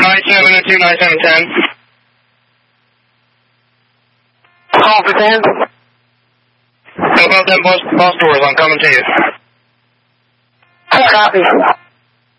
97 to 9710. Call for 10. About that bus doors, I'm coming to you. Copy.